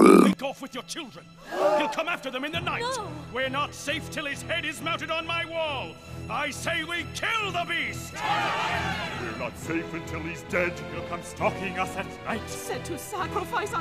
Troll. Take off with your children. He'll come after them in the night. No. We're not safe till his head is mounted on my wall. I say we kill the beast. We're not safe until he's dead. He'll come stalking us at night. Said to sacrifice